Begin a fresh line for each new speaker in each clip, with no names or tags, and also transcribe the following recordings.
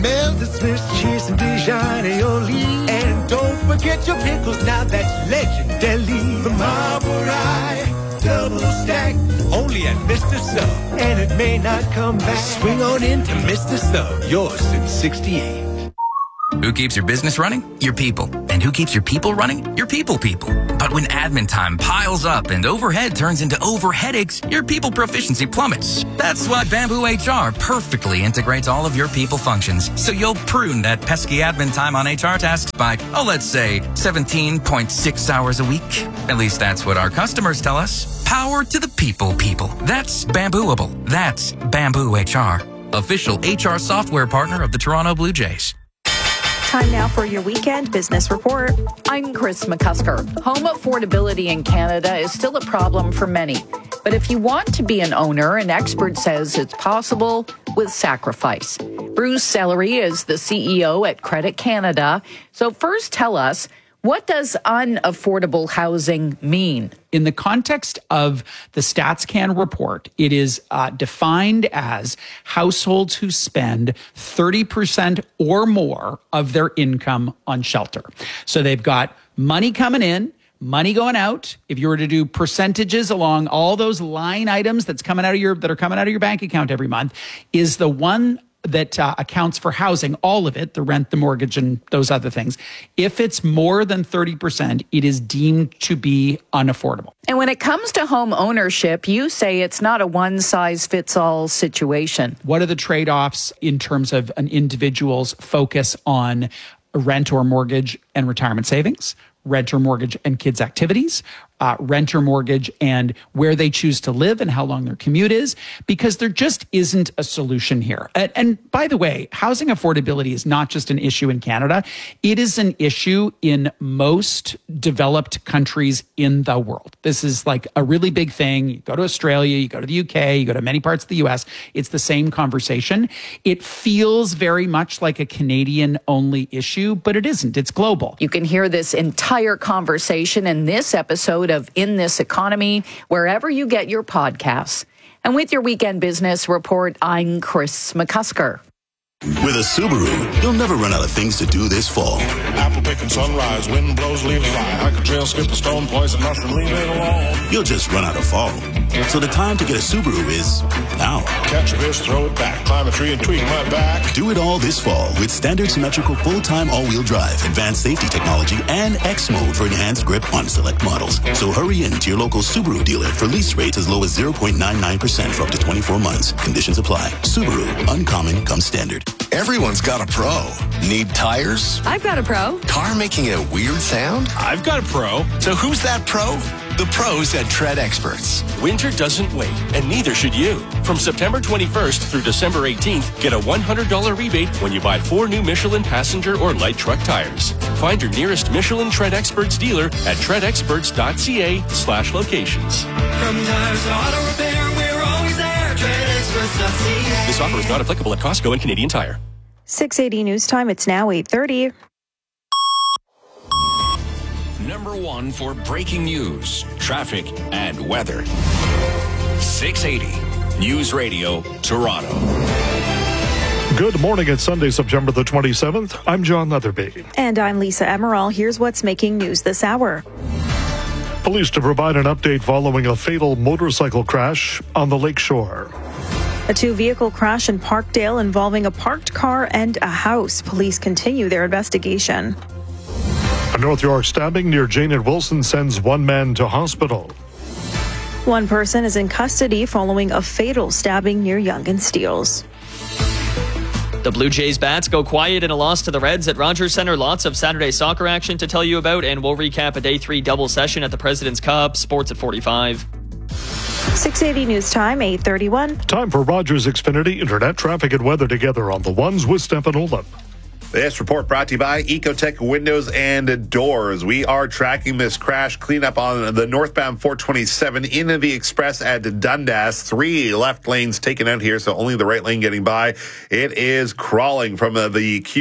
melt the Swiss cheese and Dijon aioli. And don't forget your pickles, now that's legendary. The marble rye, double stack, only at Mr. Sub. And it may not come back. Swing on into Mr. Sub, yours since 68.
Who keeps your business running? Your people. And who keeps your people running? Your people. But when admin time piles up and overhead turns into overheadaches, your people proficiency plummets. That's why Bamboo HR perfectly integrates all of your people functions. So you'll prune that pesky admin time on HR tasks by, let's say 17.6 hours a week. At least that's what our customers tell us. Power to the people. That's Bambooable. That's Bamboo HR. Official HR software partner of the Toronto Blue Jays.
Time now for your weekend business report.
I'm Chris McCusker. Home affordability in Canada is still a problem for many. But if you want to be an owner, an expert says it's possible with sacrifice. Bruce Sellery is the CEO at Credit Canada. So first tell us, what does unaffordable housing mean?
In the context of the StatsCan report, it is defined as households who spend 30% or more of their income on shelter. So they've got money coming in, money going out. If you were to do percentages along all those line items that are coming out of your bank account every month, is the one that accounts for housing, all of it, the rent, the mortgage, and those other things. If it's more than 30%, it is deemed to be unaffordable.
And when it comes to home ownership, you say it's not a one-size-fits-all situation.
What are the trade-offs in terms of an individual's focus on rent or mortgage and retirement savings, rent or mortgage and kids' activities, rent or mortgage and where they choose to live and how long their commute is, because there just isn't a solution here. And by the way, housing affordability is not just an issue in Canada. It is an issue in most developed countries in the world. This is like a really big thing. You go to Australia, you go to the UK, you go to many parts of the US, it's the same conversation. It feels very much like a Canadian-only issue, but it isn't. It's global.
You can hear this entire conversation in this episode of In This Economy, wherever you get your podcasts. And with your weekend business report, I'm Chris McCusker.
With a Subaru, you'll never run out of things to do this fall.
Apple picking sunrise, wind blows, leaves fly. Hike a trail, skip a stone, poison mushroom, leave it alone.
You'll just run out of fall. So the time to get a Subaru is now.
Catch a fish, throw it back, climb a tree and tweak my back.
Do it all this fall with standard symmetrical full-time all-wheel drive, advanced safety technology, and X mode for enhanced grip on select models. So hurry in to your local Subaru dealer for lease rates as low as 0.99% for up to 24 months. Conditions apply. Subaru, uncommon comes standard.
Everyone's got a pro. Need tires?
I've got a pro.
Car making a weird sound?
I've got a pro.
So who's that pro? The pros at Tread Experts.
Winter doesn't wait, and neither should you. From September 21st through December 18th, get a $100 rebate when you buy 4 new Michelin passenger or light truck tires. Find your nearest Michelin Tread Experts dealer at treadexperts.ca/locations.
From tires to auto repair, we're always there. TreadExperts.ca.
This offer is not applicable at Costco and Canadian Tire.
6:80 news time. It's now 8:30.
Number 1 for breaking news, traffic, and weather. 680 News Radio, Toronto.
Good morning. It's Sunday, September the 27th. I'm John Leatherby.
And I'm Lisa Emerald. Here's what's making news this hour.
Police to provide an update following a fatal motorcycle crash on the lakeshore.
A 2-vehicle crash in Parkdale involving a parked car and a house. Police continue their investigation.
A North York stabbing near Jane and Wilson sends one man to hospital.
One person is in custody following a fatal stabbing near Yonge and Steeles.
The Blue Jays bats go quiet in a loss to the Reds at Rogers Centre. Lots of Saturday soccer action to tell you about, and we'll recap a Day 3 double session at the President's Cup. Sports at 45.
680 news time, 8:31.
Time for Rogers Xfinity Internet traffic and weather together on the ones with Stefan Olaf.
This report brought to you by Ecotech Windows and Doors. We are tracking this crash cleanup on the northbound 427 into the express at Dundas. 3 left lanes taken out here, so only the right lane getting by. It is crawling from the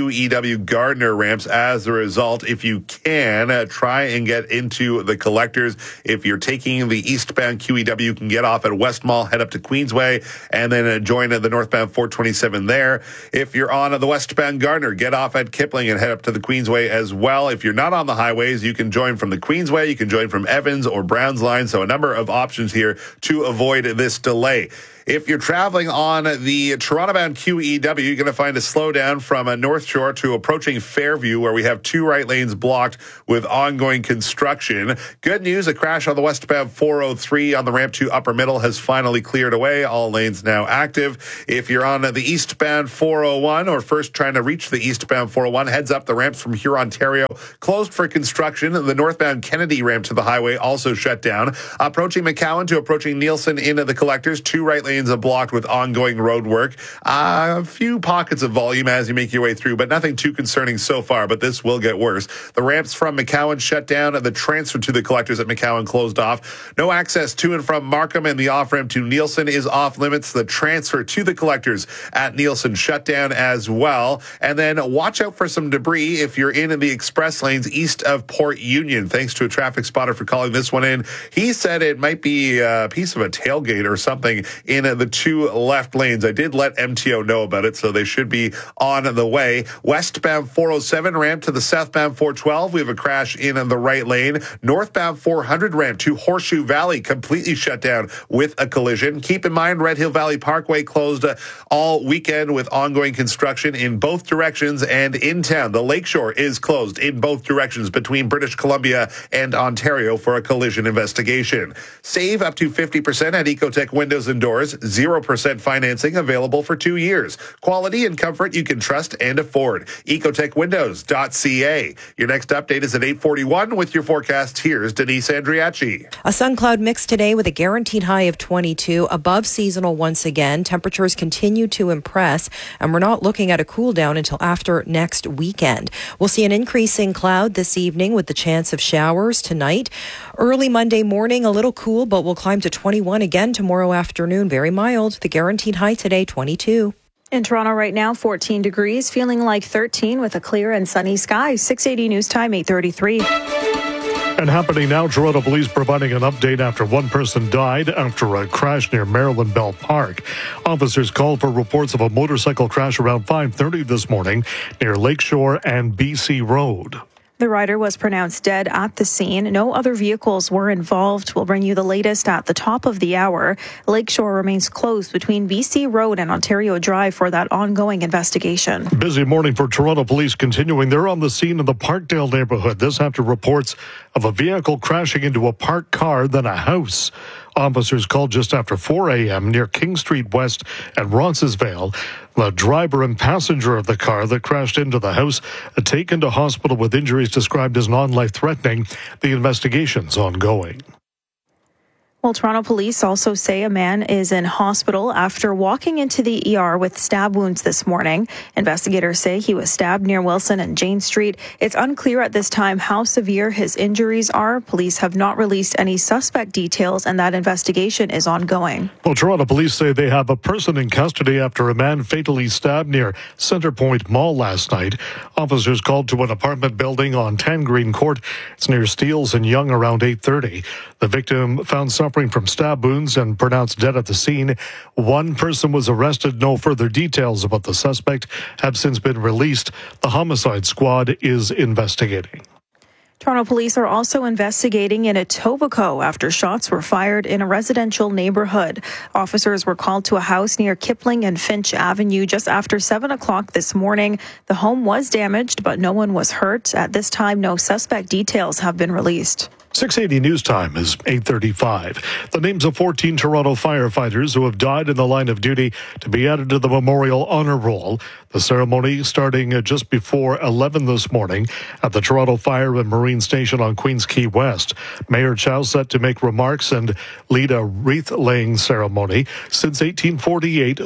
QEW Gardner ramps. As a result, if you can, try and get into the collectors. If you're taking the eastbound QEW, you can get off at West Mall, head up to Queensway, and then join the northbound 427 there. If you're on the westbound Gardner, get off at Kipling and head up to the Queensway as well. If you're not on the highways, you can join from the Queensway, you can join from Evans or Browns line. So a number of options here to avoid this delay. If you're traveling on the Toronto-bound QEW, you're going to find a slowdown from North Shore to approaching Fairview, where we have 2 right lanes blocked with ongoing construction. Good news, a crash on the westbound 403 on the ramp to Upper Middle has finally cleared away. All lanes now active. If you're on the eastbound 401 or first trying to reach the eastbound 401, heads up, the ramps from Huron, Ontario, closed for construction. The northbound Kennedy ramp to the highway also shut down. Approaching McCowan to approaching Nielsen into the collectors, 2 right lanes are blocked with ongoing road work. A few pockets of volume as you make your way through, but nothing too concerning so far, but this will get worse. The ramps from McCowan shut down and the transfer to the collectors at McCowan closed off. No access to and from Markham, and the off-ramp to Nielsen is off limits. The transfer to the collectors at Nielsen shut down as well. And then watch out for some debris if you're in the express lanes east of Port Union. Thanks to a traffic spotter for calling this one in. He said it might be a piece of a tailgate or something in the 2 left lanes. I did let MTO know about it, so they should be on the way. Westbound 407 ramp to the southbound 412. We have a crash in the right lane. Northbound 400 ramp to Horseshoe Valley completely shut down with a collision. Keep in mind, Red Hill Valley Parkway closed all weekend with ongoing construction in both directions and in town. The Lakeshore is closed in both directions between British Columbia and Ontario for a collision investigation. Save up to 50% at Ecotech Windows and Doors. 0% financing available for 2 years. Quality and comfort you can trust and afford. EcotechWindows.ca. Your next update is at 8:41 with your forecast. Here's Denise Andriachi.
A sun-cloud mix today with a guaranteed high of 22, above seasonal once again. Temperatures continue to impress, and we're not looking at a cool down until after next weekend. We'll see an increase in cloud this evening with the chance of showers tonight. Early Monday morning, a little cool, but we'll climb to 21 again tomorrow afternoon. Very mild. The guaranteed high today, 22.
In Toronto right now, 14 degrees, feeling like 13 with a clear and sunny sky. 680 News Time, 8:33.
And happening now, Toronto Police providing an update after one person died after a crash near Maryland Bell Park. Officers called for reports of a motorcycle crash around 5:30 this morning near Lakeshore and BC Road.
The rider was pronounced dead at the scene. No other vehicles were involved. We'll bring you the latest at the top of the hour. Lakeshore remains closed between BC Road and Ontario Drive for that ongoing investigation.
Busy morning for Toronto Police continuing. They're on the scene in the Parkdale neighborhood. This after reports of a vehicle crashing into a parked car, then a house. Officers called just after 4 a.m. near King Street West at Roncesvalles. The driver and passenger of the car that crashed into the house are taken to hospital with injuries described as non-life-threatening. The investigation's ongoing.
Well, Toronto police also say a man is in hospital after walking into the ER with stab wounds this morning. Investigators say he was stabbed near Wilson and Jane Street. It's unclear at this time how severe his injuries are. Police have not released any suspect details, and that investigation is ongoing.
Well, Toronto police say they have a person in custody after a man fatally stabbed near Centrepoint Mall last night. Officers called to an apartment building on Tangreen Court. It's near Steeles and Yonge around 8:30. The victim found suffering from stab wounds and pronounced dead at the scene. One person was arrested. No further details about the suspect have since been released. The homicide squad is investigating.
Toronto police are also investigating in Etobicoke after shots were fired in a residential neighborhood. Officers were called to a house near Kipling and Finch Avenue just after 7 o'clock this morning. The home was damaged, but no one was hurt. At this time, no suspect details have been released.
680 News Time is 8:35. The names of 14 Toronto firefighters who have died in the line of duty to be added to the Memorial Honor Roll. The ceremony starting just before 11 this morning at the Toronto Fire and Marine Station on Queens Quay West. Mayor Chow set to make remarks and lead a wreath-laying ceremony. Since 1848,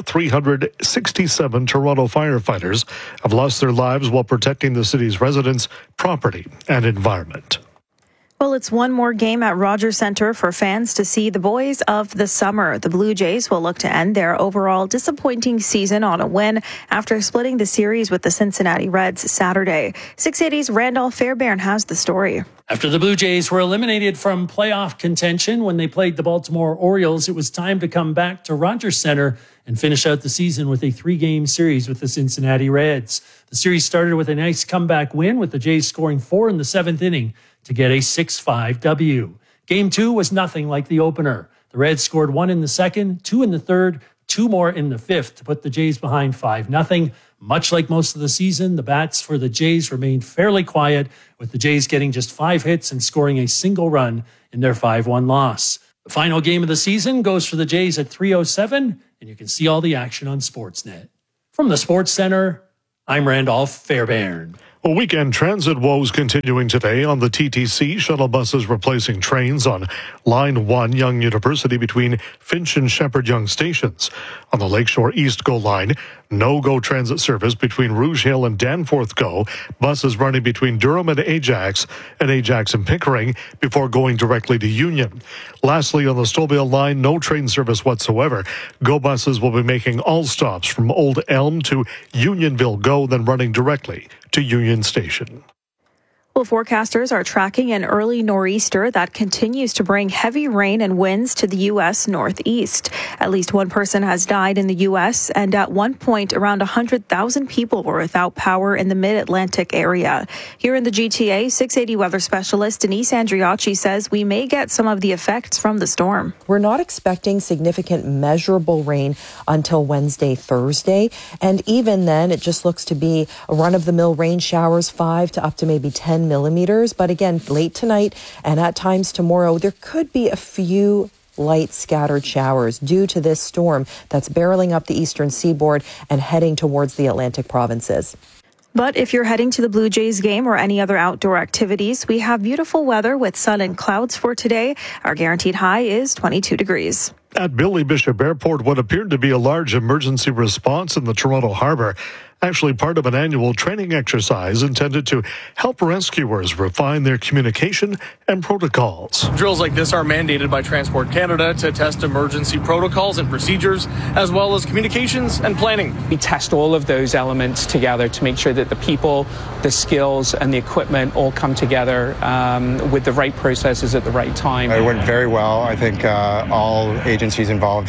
367 Toronto firefighters have lost their lives while protecting the city's residents, property, and environment.
Well, it's one more game at Rogers Centre for fans to see the boys of the summer. The Blue Jays will look to end their overall disappointing season on a win after splitting the series with the Cincinnati Reds Saturday. 680's Randolph Fairbairn has the story.
After the Blue Jays were eliminated from playoff contention when they played the Baltimore Orioles, it was time to come back to Rogers Centre and finish out the season with a 3-game series with the Cincinnati Reds. The series started with a nice comeback win, with the Jays scoring 4 in the 7th inning to get a 6-5 W. Game 2 was nothing like the opener. The Reds scored 1 in the 2nd, 2 in the 3rd, 2 more in the 5th to put the Jays behind 5-0. Much like most of the season, the bats for the Jays remained fairly quiet, with the Jays getting just 5 hits and scoring a single run in their 5-1 loss. The final game of the season goes for the Jays at 3:07, and you can see all the action on Sportsnet. From the Sports Center, I'm Randolph Fairbairn.
Well, weekend transit woes continuing today on the TTC. Shuttle buses replacing trains on Line 1, Yonge University, between Finch and Shepherd Yonge stations. On the Lakeshore East GO line, no-go transit service between Rouge Hill and Danforth GO. Buses running between Durham and Ajax and Pickering before going directly to Union. Lastly, on the Stouffville line, no train service whatsoever. GO buses will be making all stops from Old Elm to Unionville GO, then running directly to Union Station.
Well, forecasters are tracking an early nor'easter that continues to bring heavy rain and winds to the U.S. Northeast. At least one person has died in the U.S., and at one point, around 100,000 people were without power in the mid-Atlantic area. Here in the GTA, 680 weather specialist Denise Andriacci says we may get some of the effects from the storm.
We're not expecting significant measurable rain until Wednesday, Thursday, and even then, it just looks to be a run-of-the-mill rain showers, 5 to up to maybe 10 millimeters. But again, late tonight and at times tomorrow, there could be a few light scattered showers due to this storm that's barreling up the eastern seaboard and heading towards the Atlantic provinces.
But if you're heading to the Blue Jays game or any other outdoor activities, we have beautiful weather with sun and clouds for today. Our guaranteed high is 22 degrees.
At Billy Bishop Airport, what appeared to be a large emergency response in the Toronto Harbour, actually part of an annual training exercise intended to help rescuers refine their communication and protocols.
Drills like this are mandated by Transport Canada to test emergency protocols and procedures, as well as communications and planning.
We test all of those elements together to make sure that the people, the skills, and the equipment all come together with the right processes at the right time.
It went very well. I think all agencies involved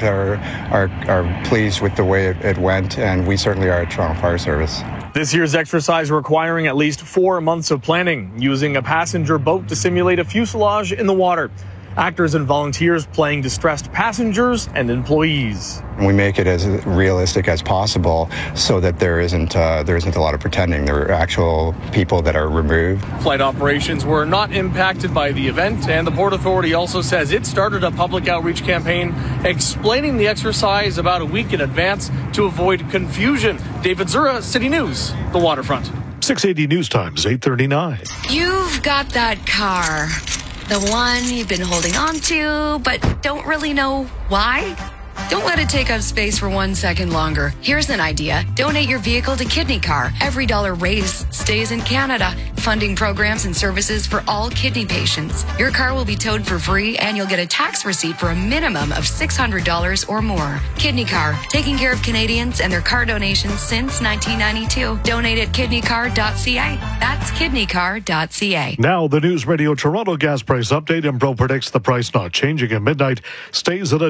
are pleased with the way it went, and we certainly are at Toronto Fire Service.
This year's exercise requiring at least 4 months of planning, using a passenger boat to simulate a fuselage in the water. Actors and volunteers playing distressed passengers and employees.
We make it as realistic as possible so that there isn't a lot of pretending. There are actual people that are removed.
Flight operations were not impacted by the event, and the Port Authority also says it started a public outreach campaign explaining the exercise about a week in advance to avoid confusion. David Zura, City News, the waterfront.
680 News Times, 8:39.
You've got that car. The one you've been holding on to, but don't really know why? Don't let it take up space for 1 second longer. Here's an idea. Donate your vehicle to Kidney Car. Every dollar raised stays in Canada, funding programs and services for all kidney patients. Your car will be towed for free, and you'll get a tax receipt for a minimum of $600 or more. Kidney Car, taking care of Canadians and their car donations since 1992. Donate at kidneycar.ca. That's kidneycar.ca.
Now, the News Radio Toronto gas price update. Embro predicts the price not changing at midnight, stays at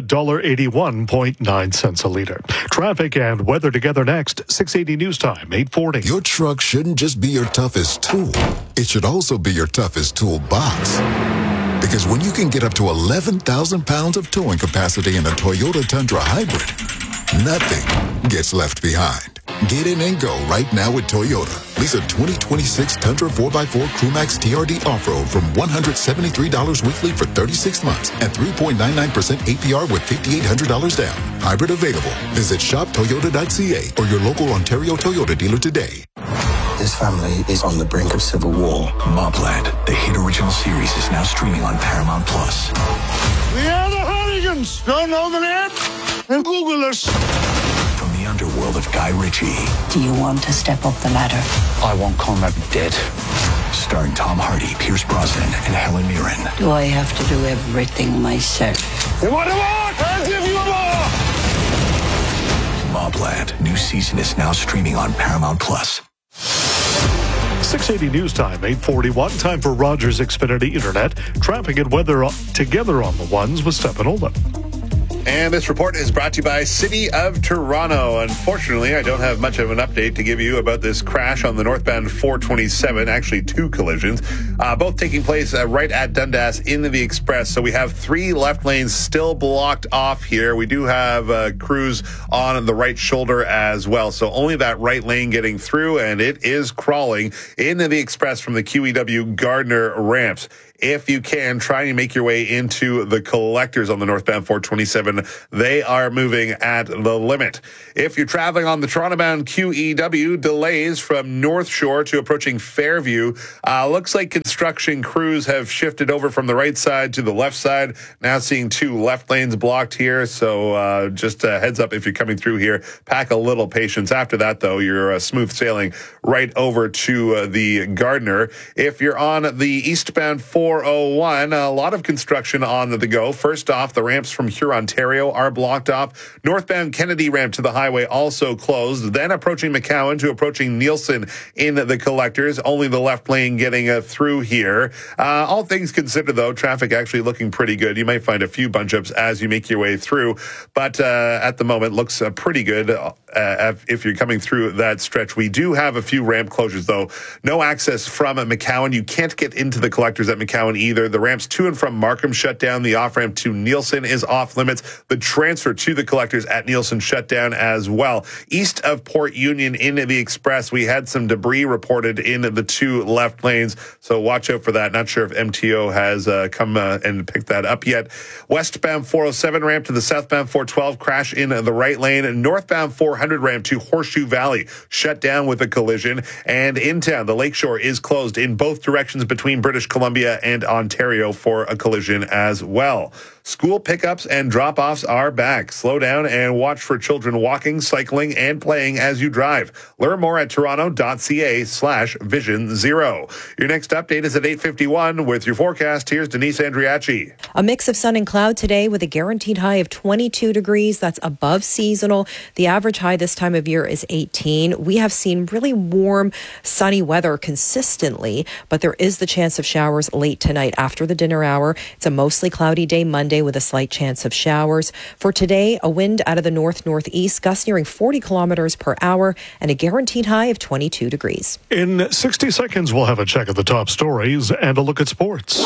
$1.81.9 a litre. Traffic and weather together next. 680 News Time, 8:40.
Your truck shouldn't just be your toughest tool. It should also be your toughest toolbox. Because when you can get up to 11,000 pounds of towing capacity in a Toyota Tundra Hybrid, Nothing gets left behind. Get in and go right now with Toyota. Lease a 2026 Tundra 4x4 Crewmax TRD off-road from $173 weekly for 36 months and 3.99% APR with $5,800 down. Hybrid available. Visit shoptoyota.ca or your local Ontario Toyota dealer today.
This family is on the brink of civil war. Mobland, the hit original series, is now streaming on Paramount+.
We are the Hardigans. Don't know the net? And Google us.
From the underworld of Guy Ritchie.
Do you want to step up the ladder?
I want Conrad dead. Starring Tom Hardy, Pierce Brosnan, and Helen Mirren.
Do I have to do everything myself?
You want more? I'll give you more!
Mobland, new season is now streaming on Paramount+.
680 News Time, 8:41. Time for Rogers Xfinity Internet. Traffic and weather together on the ones with Stefan Olden.
And this report is brought to you by City of Toronto. Unfortunately, I don't have much of an update to give you about this crash on the northbound 427. Actually, two collisions, both taking place right at Dundas in the Express. So we have 3 left lanes still blocked off here. We do have crews on the right shoulder as well. So only that right lane getting through, and it is crawling into the Express from the QEW Gardner ramps. If you can, try and make your way into the collectors on the northbound 427. They are moving at the limit. If you're traveling on the Toronto-bound QEW, delays from North Shore to approaching Fairview. Looks like construction crews have shifted over from the right side to the left side. Now seeing 2 left lanes blocked here. So just a heads up if you're coming through here. Pack a little patience. After that, though, you're smooth sailing right over to the Gardner. If you're on the eastbound 401, a lot of construction on the go. First off, the ramps from Hurontario are blocked off. Northbound Kennedy ramp to the highway also closed. Then approaching McCowan to approaching Nielsen in the collectors. Only the left lane getting through here. All things considered, though, traffic actually looking pretty good. You might find a few bunch-ups as you make your way through, but at the moment looks pretty good if you're coming through that stretch. We do have a few ramp closures, though. No access from McCowan. You can't get into the collectors at McCowan either. The ramps to and from Markham shut down. The off-ramp to Nielsen is off limits. The transfer to the collectors at Nielsen shut down as well. East of Port Union into the Express, we had some debris reported in the 2 left lanes, so watch out for that. Not sure if MTO has come and picked that up yet. Westbound 407 ramp to the southbound 412 crash in the right lane. Northbound 400 ramp to Horseshoe Valley shut down with a collision. And in town, the Lakeshore is closed in both directions between British Columbia and Ontario for a collision as well. School pickups and drop-offs are back. Slow down and watch for children walking, cycling, and playing as you drive. Learn more at toronto.ca/Vision Zero. Your next update is at 8:51 with your forecast. Here's Denise Andriachi.
A mix of sun and cloud today with a guaranteed high of 22 degrees. That's above seasonal. The average high this time of year is 18. We have seen really warm, sunny weather consistently, but there is the chance of showers late tonight after the dinner hour. It's a mostly cloudy day Monday with a slight chance of showers. For today, a wind out of the north-northeast, gusts nearing 40 kilometers per hour, and a guaranteed high of 22 degrees.
In 60 seconds, we'll have a check of the top stories and a look at sports.